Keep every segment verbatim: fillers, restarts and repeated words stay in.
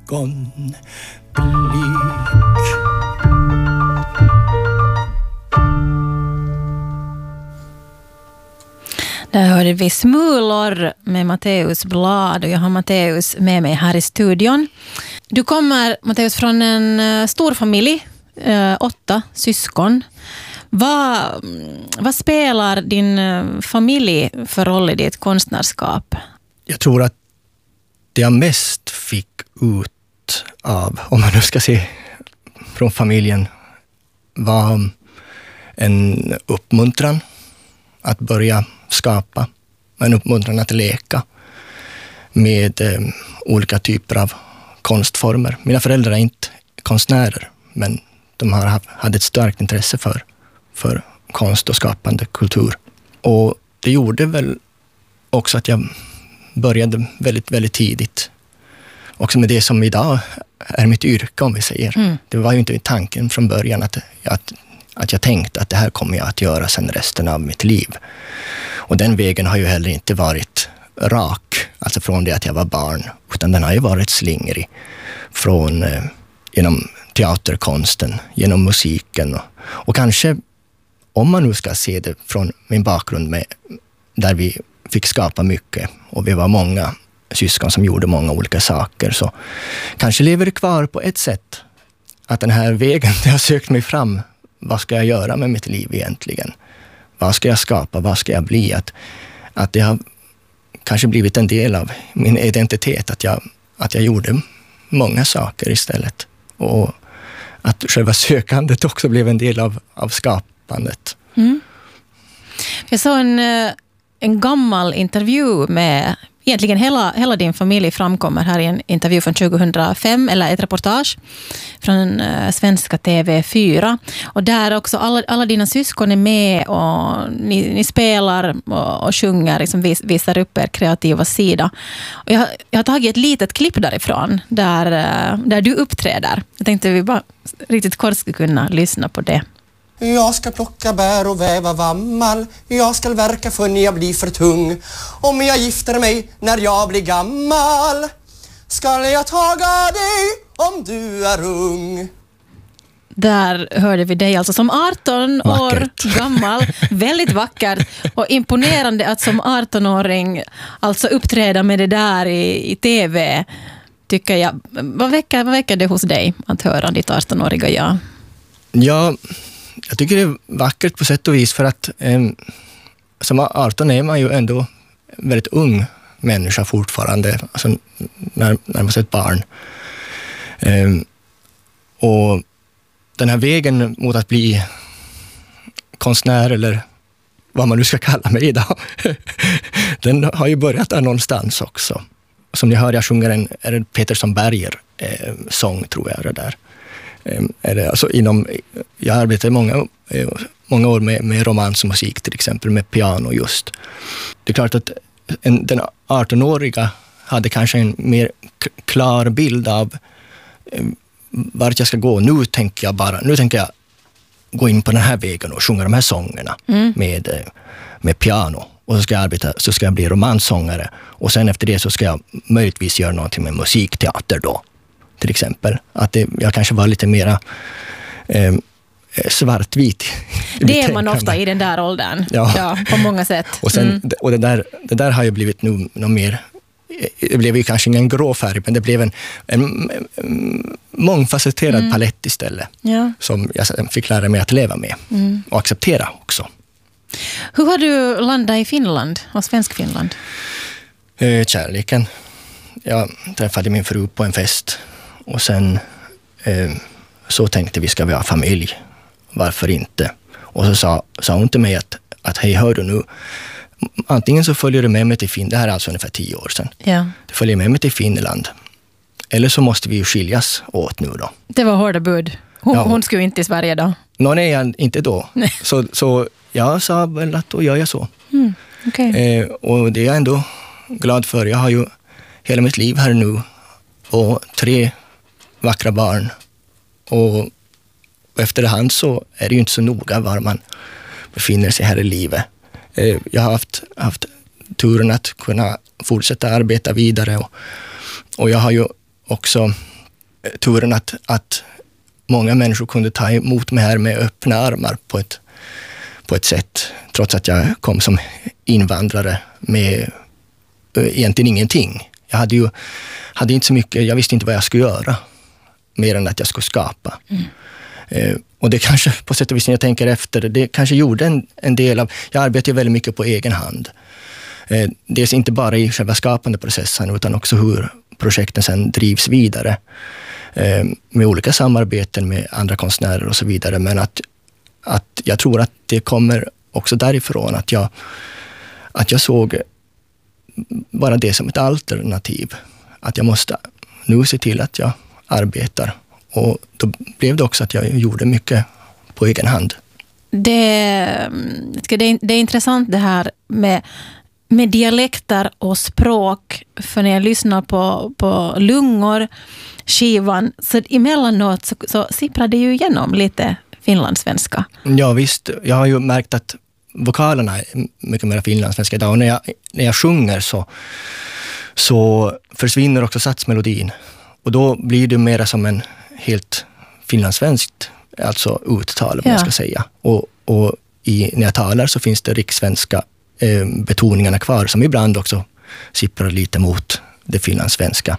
Där hörde vi Smulor med Matteus Blad och jag har Matteus med mig här i studion. Du kommer, Matteus, från en stor familj, åtta syskon. Vad, vad spelar din familj för roll i ditt konstnärskap? Jag tror att det jag mest fick ut av, om man nu ska se från familjen, var en uppmuntran att börja skapa, en uppmuntran att leka med eh, olika typer av konstformer. Mina föräldrar är inte konstnärer, men de har hade ett starkt intresse för, för konst och skapande kultur. Och det gjorde väl också att jag började väldigt, väldigt tidigt. Också med det som idag är mitt yrke, om vi säger. Mm. Det var ju inte tanken från början att, att, att jag tänkte att det här kommer jag att göra sen resten av mitt liv. Och den vägen har ju heller inte varit rak, alltså från det att jag var barn, utan den har ju varit slingrig från eh, genom teaterkonsten, genom musiken och, och kanske, om man nu ska se det från min bakgrund med, där vi fick skapa mycket och vi var många syskon som gjorde många olika saker, så kanske lever det kvar på ett sätt att den här vägen där jag sökt mig fram, vad ska jag göra med mitt liv egentligen? Vad ska jag skapa? Vad ska jag bli? Att, att det har kanske blivit en del av min identitet, att jag, att jag gjorde många saker istället. Och att själva sökandet också blev en del av, av skapandet. Mm. Jag såg en, en gammal intervju med egentligen hela, hela din familj framkommer här i en intervju från tjugohundrafem, eller ett reportage från uh, svenska T V fyra. Och där också alla, alla dina syskon är med och ni, ni spelar och, och sjunger, liksom vis, visar upp er kreativa sida. Och jag, jag har tagit ett litet klipp därifrån där, uh, där du uppträder. Jag tänkte vi bara riktigt kort ska kunna lyssna på det. Jag ska plocka bär och väva vammal. Jag ska verka för när jag blir för tung. Om jag gifter mig när jag blir gammal, ska jag taga dig om du är ung. Där hörde vi dig alltså som arton år gammal. Väldigt vackert och imponerande att som arton-åring alltså uppträda med det där i, i T V, tycker jag. Vad väcker, vad väcker det hos dig att höra ditt arton-åriga jag? Ja, jag tycker det är vackert på sätt och vis, för att eh, som arton är man ju ändå väldigt ung människa fortfarande, alltså när, när man är ett barn. Eh, och den här vägen mot att bli konstnär, eller vad man nu ska kalla mig idag, den har ju börjat där någonstans också. Som ni hör, jag sjunger en, är det Petersson Berger eh, sång, tror jag det där. Är det, alltså inom, jag arbetar många, många år med, med romansmusik, till exempel med piano just. Det är klart att en, den arton-åriga hade kanske en mer k- klar bild av eh, vart jag ska gå. Nu tänker jag bara, nu tänker jag gå in på den här vägen och sjunga de här sångerna mm. med, med piano. Och så ska jag arbeta, så ska jag bli romansångare. Och sen efter det så ska jag möjligtvis göra någonting med musikteater då. Till exempel. Att det, jag kanske var lite mera eh, svartvit. Det är man ofta i den där åldern. Ja, ja, på många sätt. Och, sen, mm. och det, där, det där har ju blivit nu något mer, det blev ju kanske ingen grå färg, men det blev en, en, en mångfacetterad mm. palett istället. Ja. Som jag fick lära mig att leva med. Mm. Och acceptera också. Hur har du landat i Finland och svensk Finland? Eh, kärleken. Jag träffade min fru på en fest. Och sen eh, så tänkte vi, ska vi ha familj? Varför inte? Och så sa, sa hon till mig att, att hej, hör du nu, antingen så följer du med mig till Finland, det här är alltså ungefär tio år sedan. Ja. Du följer med mig till Finland. Eller så måste vi ju skiljas åt nu då. Det var hårda bud. Hon, ja, hon skulle inte i Sverige då? Nå, nej, inte då. så, så jag sa väl att då gör jag så. Mm, okay. eh, och det är jag ändå glad för. Jag har ju hela mitt liv här nu och tre vackra barn. Och efterhand så är det ju inte så noga var man befinner sig här i livet. Eh, jag har haft, haft turen att kunna fortsätta arbeta vidare. Och, och jag har ju också turen att, att många människor kunde ta emot mig här med öppna armar på ett, på ett sätt, trots att jag kom som invandrare med egentligen ingenting. Jag hade ju hade inte så mycket, jag visste inte vad jag skulle göra, mer än att jag skulle skapa. Mm. Eh, och det kanske, på sätt och vis när jag tänker efter, det kanske gjorde en, en del av, jag arbetar ju väldigt mycket på egen hand. Eh, dels inte bara i själva skapande processen, utan också hur projekten sen drivs vidare. Eh, med olika samarbeten med andra konstnärer och så vidare. Men att, att jag tror att det kommer också därifrån att jag, att jag såg bara det som ett alternativ. Att jag måste nu se till att jag arbetar. Och då blev det också att jag gjorde mycket på egen hand. Det, det, det är intressant det här med, med dialekter och språk. För när jag lyssnar på, på Lungor, skivan, så emellanåt så, så sipprar det ju igenom lite finlandssvenska. Ja visst, jag har ju märkt att vokalerna är mycket mer finlandssvenska idag. Och när jag, när jag sjunger så, så försvinner också satsmelodin. Och då blir det mer som en helt finlandssvenskt, alltså uttal, vad jag ska säga. Och, och i, när jag talar så finns det rikssvenska eh, betoningarna kvar, som ibland också sipprar lite mot det finlandssvenska.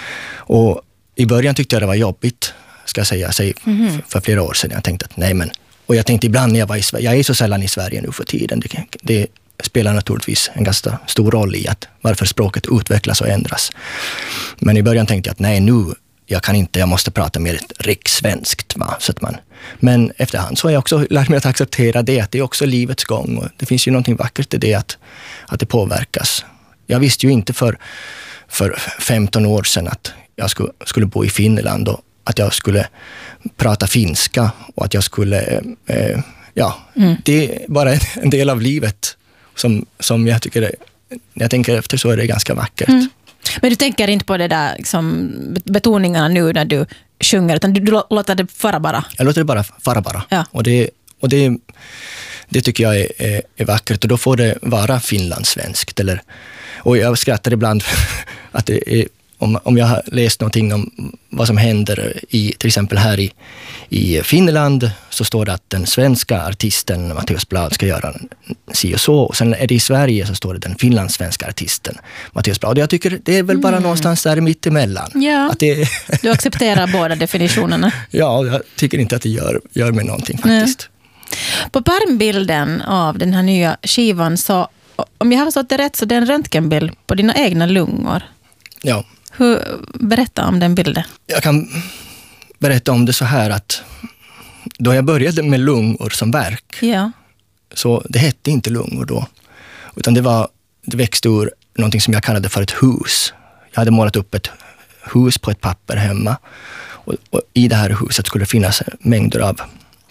Och i början tyckte jag det var jobbigt, ska jag säga, säg, mm-hmm. för flera år sedan. Jag tänkte att nej men, och jag tänkte ibland när jag var i Sverige, jag är så sällan i Sverige nu för tiden, det, det spelar naturligtvis en ganska stor roll i att varför språket utvecklas och ändras. Men i början tänkte jag att nej nu, jag kan inte, jag måste prata mer rikssvenskt. Va? Så att man, men efterhand så har jag också lärt mig att acceptera det, att det är också livets gång. Och det finns ju någonting vackert i det, att, att det påverkas. Jag visste ju inte för, för femton år sedan att jag skulle, skulle bo i Finland och att jag skulle prata finska och att jag skulle, eh, ja, mm. det är bara en del av livet som, som jag tycker, är, när jag tänker efter så är det ganska vackert. Mm. Men du tänker inte på det där liksom, betoningarna nu när du sjunger, utan du, du låter det fara bara? Jag låter det bara fara bara. Ja. Och, det, och det, det tycker jag är, är, är vackert, och då får det vara finlandssvenskt. Eller, och jag skrattar ibland att det är, om, om jag har läst någonting om vad som händer i, till exempel här i, i Finland, så står det att den svenska artisten Mattias Blad ska göra si och så. Och sen är det i Sverige så står det den finlandssvenska artisten Mattias Blad. Jag tycker det är väl bara mm. någonstans där mitt emellan. Ja, att det du accepterar båda definitionerna. Ja, jag tycker inte att det gör, gör mig någonting faktiskt. Nej. På pärmbilden av den här nya skivan, så om jag har förstått det rätt, så det är en röntgenbild på dina egna lungor. Ja. Hur, berätta om den bilden. Jag kan berätta om det så här att då jag började med lungor som verk, ja. så det hette inte lungor då. Utan det, var, det växte ur någonting som jag kallade för ett hus. Jag hade målat upp ett hus på ett papper hemma. Och, och i det här huset skulle det finnas mängder av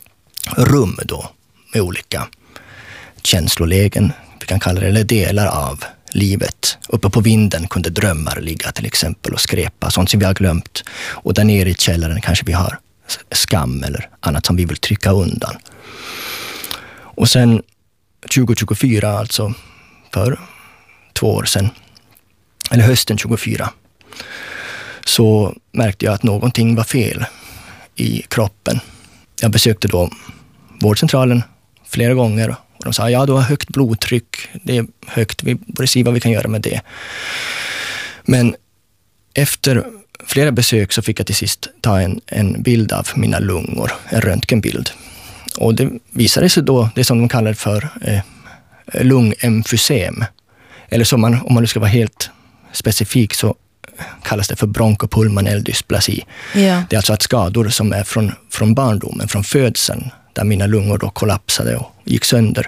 rum då med olika känslolägen, vi kan kalla det, eller delar av livet. Uppe på vinden kunde drömmar ligga till exempel och skräpa, sånt som vi har glömt. Och där nere i källaren kanske vi har skam eller annat som vi vill trycka undan. Och sen tjugo tjugofyra, alltså för två år sedan, eller hösten tjugofyra, så märkte jag att någonting var fel i kroppen. Jag besökte då vårdcentralen flera gånger. Och de sa, ja du har högt blodtryck, det är högt, vi borde se vad vi kan göra med det. Men efter flera besök så fick jag till sist ta en, en bild av mina lungor, en röntgenbild. Och det visade sig då, det som de kallar för eh, lungemfysem. Eller som man, om man nu ska vara helt specifik, så kallas det för bronkopulmonell dysplasi. Ja. Det är alltså att skador som är från, från barndomen, från födseln, där mina lungor då kollapsade och gick sönder.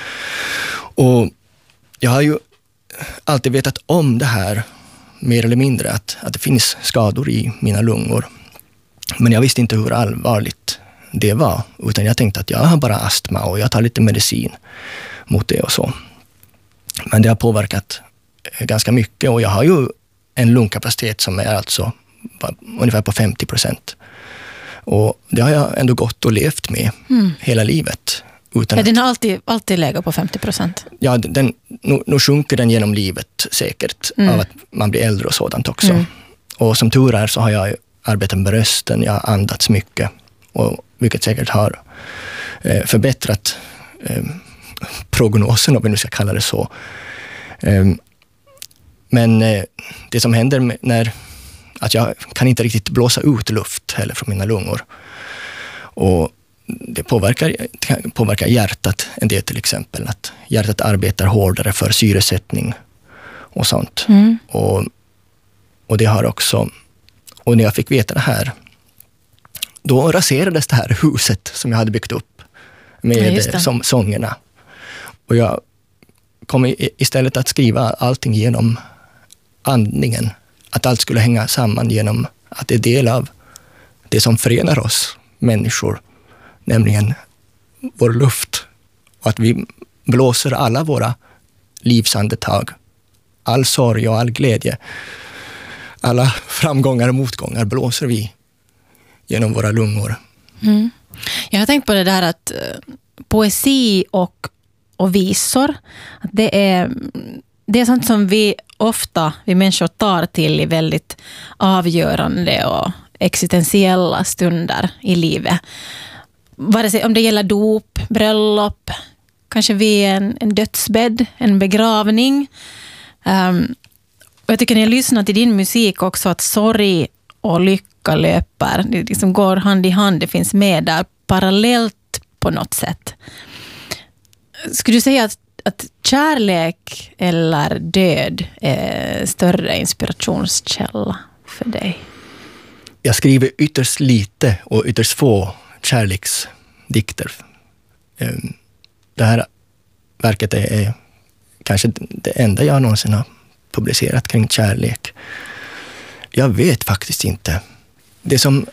Och jag har ju alltid vetat om det här, mer eller mindre, att, att det finns skador i mina lungor. Men jag visste inte hur allvarligt det var, utan jag tänkte att jag har bara astma och jag tar lite medicin mot det och så. Men det har påverkat ganska mycket, och jag har ju en lungkapacitet som är alltså ungefär på femtio procent. Och det har jag ändå gått och levt med mm. hela livet. Utan ja, den har alltid, alltid legat på femtio procent. Ja, den, nu, nu sjunker den genom livet säkert mm. av att man blir äldre och sådant också. Mm. Och som tur är så har jag arbetat med rösten, jag har andats mycket och vilket säkert har eh, förbättrat eh, prognosen, om vi nu ska kalla det så. Eh, men eh, det som händer med, när att jag kan inte riktigt blåsa ut luft heller från mina lungor. Och det påverkar, påverkar hjärtat en del till exempel. Att hjärtat arbetar hårdare för syresättning och sånt. Mm. Och, och det har också, och när jag fick veta det här, då raserades det här huset som jag hade byggt upp med ja, som sångerna. Och jag kom istället att skriva allting genom andningen. Att allt skulle hänga samman genom att det är del av det som förenar oss människor, nämligen vår luft. Och att vi blåser alla våra livsandetag, all sorg och all glädje, alla framgångar och motgångar blåser vi genom våra lungor. Mm. Jag har tänkt på det där att poesi och, och visor, att det är, det är sånt som vi ofta, vi människor tar till i väldigt avgörande och existentiella stunder i livet. Vare sig om det gäller dop, bröllop, kanske vid en, en dödsbädd, en begravning. Um, och jag tycker när jag lyssnar till din musik också att sorg och lycka löper, det liksom går hand i hand, det finns med där parallellt på något sätt. Skulle du säga att, att kärlek eller död är större inspirationskälla för dig? Jag skriver ytterst lite och ytterst få kärleksdikter. Det här verket är kanske det enda jag någonsin har publicerat kring kärlek. Jag vet faktiskt inte. Det som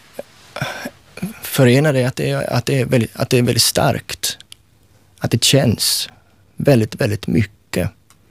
förenar är att det är, att det är, väldigt, att det är väldigt starkt. Att det känns väldigt, väldigt mycket.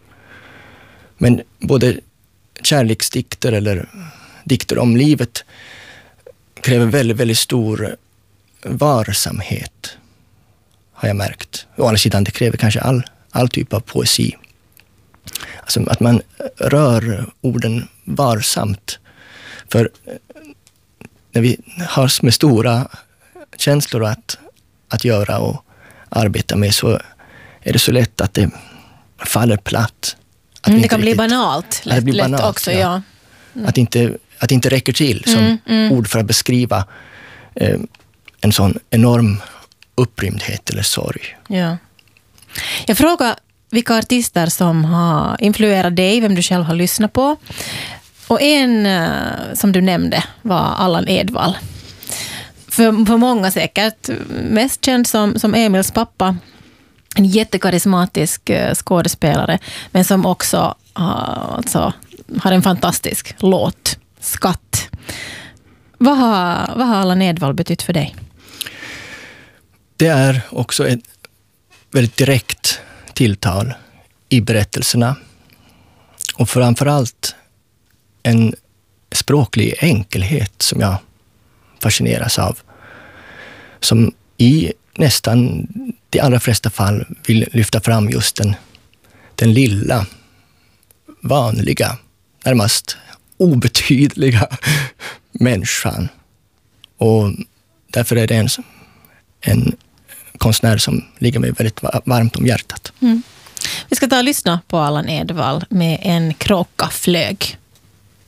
Men både kärleksdikter eller dikter om livet kräver väldigt, väldigt stor varsamhet, har jag märkt. Å andra sidan, det kräver kanske all, all typ av poesi. Alltså att man rör orden varsamt. För när vi har med stora känslor att, att göra och arbeta med, så är det så lätt att det faller platt. Att mm, det kan riktigt, bli banalt. Lätt, blir banalt, lätt också, ja. ja. Mm. Att, inte, att det inte räcker till som mm, mm. ord för att beskriva eh, en sån enorm upprymdhet eller sorg. Ja. Jag frågar vilka artister som har influerat dig, vem du själv har lyssnat på. Och en som du nämnde var Allan Edwall. För, för många säkert mest känd som, som Emils pappa. En jättekarismatisk skådespelare, men som också har, alltså, har en fantastisk låt, Skatt. Vad har, vad har Allan Edwall betytt för dig? Det är också ett väldigt direkt tilltal i berättelserna. Och framförallt en språklig enkelhet som jag fascineras av. Som i nästan de allra flesta fall vill lyfta fram just den, den lilla, vanliga, närmast obetydliga människan. Och därför är det en, en konstnär som ligger mig väldigt varmt om hjärtat. Mm. Vi ska ta och lyssna på Allan Edwall med En kråka flög.